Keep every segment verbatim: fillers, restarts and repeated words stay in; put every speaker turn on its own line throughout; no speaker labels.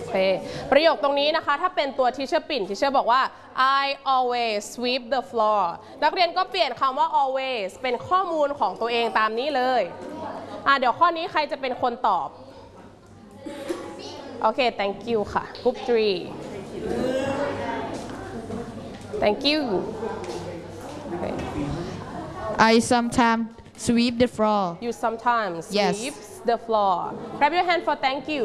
เคประโยคตรงนี้นะคะถ้าเป็นตัวทีเชอร์ปิ่นทีเชอร์บอกว่า I always sweep the floor นักเรียนก็เปลี่ยนคำว่า always เป็นข้อมูลของตัวเองตามนี้เลยอ่ะเดี๋ยวข้อนี้ใครจะเป็นคนตอบโอเค thank you ค่ะ group three thank you okay.
I sometimes sweep the floor.
You sometimes
yes.
sweep the floor. Grab your hand for thank you.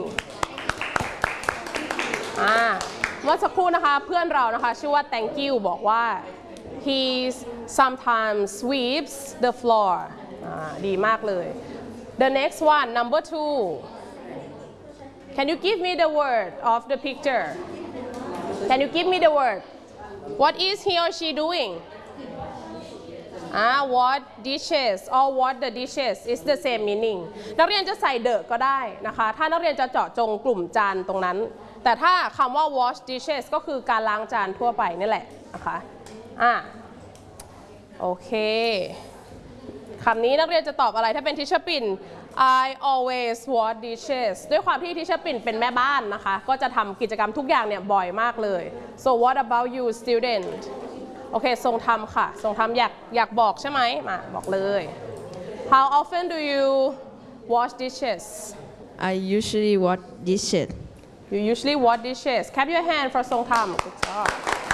อ่าเมื่อสักครู่นะคะเพื่อนเรานะคะชื่อว่า thank you บอกว่า he sometimes sweeps the floor อ่าดีมากเลย The next one number two Can you give me the word of the picture Can you give me the word What is he or she doingอ่า what dishes or what the dishes is the same meaning นักเรียนจะใส่ the ก็ได้นะคะถ้านักเรียนจะเจาะจงกลุ่มจานตรงนั้นแต่ถ้าคำว่า wash dishes ก็คือการล้างจานทั่วไปนี่แหละนะคะอ่าโอเคคำนี้นักเรียนจะตอบอะไรถ้าเป็นทิชเชอร์ปิ่น I always wash dishes ด้วยความที่ทิชเชอร์ปิ่นเป็นแม่บ้านนะคะก็จะทำกิจกรรมทุกอย่างเนี่ยบ่อยมากเลย so what about you studentโอเคทรงทำค่ะทรงทำอยากอยากบอกใช่ไหมมาบอกเลย How often do you wash dishes
I usually wash dishes.
You usually wash dishes. Clap your hand for ทรงทำ Good job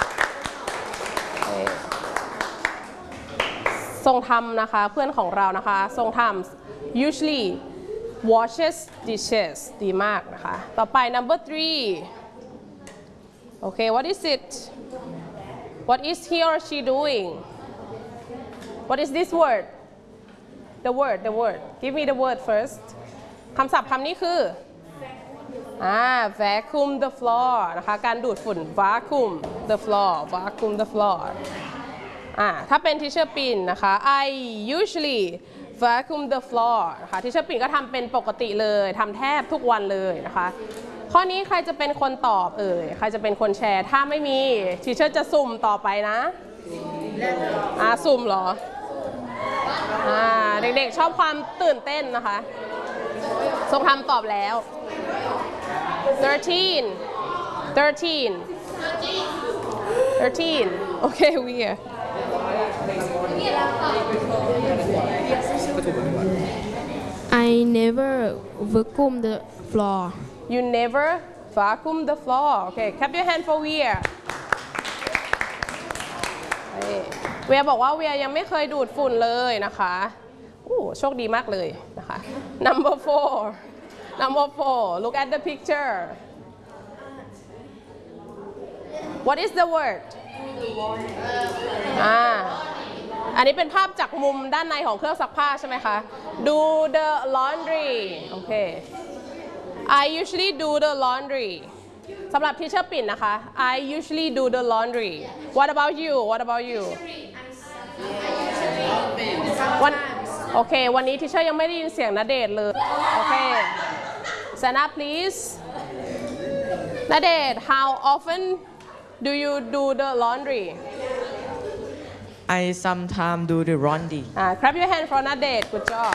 ทรงทำนะคะเพื่อนของเรานะคะทรงทำ usually washes dishes ดีมากนะคะต่อไป number three โอเค what is it What is he or she doing? What is this word? The word, the word. Give me the word first. คำศัพท์คำนี้คืออ่า vacuum the floor นะคะการดูดฝุ่น vacuum the floor vacuum the floor อ่าถ้าเป็น teacher ปิ่นนะคะ I usually vacuum the floor นะคะ teacher ปิ่นก็ทำเป็นปกติเลยทำแทบทุกวันเลยนะคะข้อนี้ใครจะเป็นคนตอบเอ่ยใครจะเป็นคนแชร์ถ้าไม่มีทีเชอร์จะสุ่มต่อไปนะอ่าสุ่มเหรออ่าเด็กๆชอบความตื่นเต้นนะคะทรงทำตอบแล้ว thirteen thirteen thirteen โอเคเวีย
I never vacuum the floor
You never vacuum the floor. Okay, clap your hand for Weir. เวียบอกว่าเวียยังไม่เคยดูดฝุ่นเลยนะคะโอ้โชคดีมากเลยนะคะ Number four. Number four. Look at the picture. What is the word? อ่าอันนี้เป็นภาพจากมุมด้านในของเครื่องซักผ้าใช่ไหมคะ Do the laundry. Okay. I usually do the laundry สำหรับทีเชอร์ปิ่นนะคะ I usually do the laundry What about you What about you วันโอเควันนี้ทีเชอร์ยังไม่ได้ยินเสียงณเดชน์เลยโอเค Stand up please ณเดชน์ How often do you do the laundry
I sometimes do the laundry
uh, Clap your hand for ณเดชน์ Good job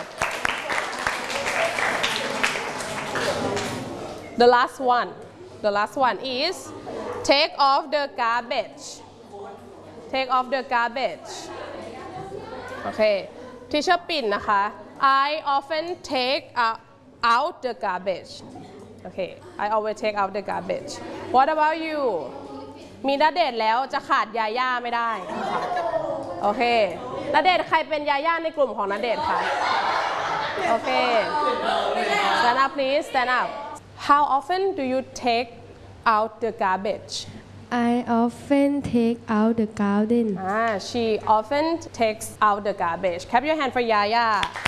The last one, the last one is take off the garbage. Take off the garbage. Okay, teacher ปิ่นนะคะ I often take out the garbage. Okay, I always take out the garbage. What about you? มีณเดชน์แล้วจะขาดยาย่าไม่ได้นะคะโอเคณเดชน์ใครเป็นยาย่าในกลุ่มของณเดชน์คะโอเค Stand up please, stand up. How often do you take out the garbage?
I often take out the garden
Ah, she often takes out the garbage. Clap your hand for Yaya.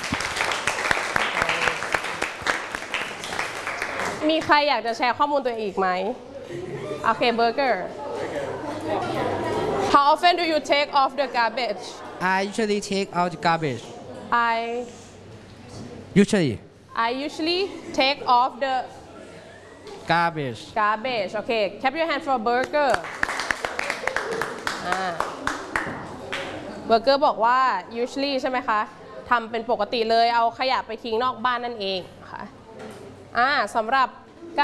มีใครอยากจะแชร์ข้อมูลตัวเองอีกไหมโอเค Burger. How often do you take off the garbage?
I usually take out the garbage
I
usually
I usually take off the
garbage
garbage. Okay, clap your hand for Burger. อ่า Burger บอกว่า usually ใช่ไหมคะทำเป็นปกติเลยเอาขยะไปทิ้งนอกบ้านนั่นเองนะคะอ่าสำหรับ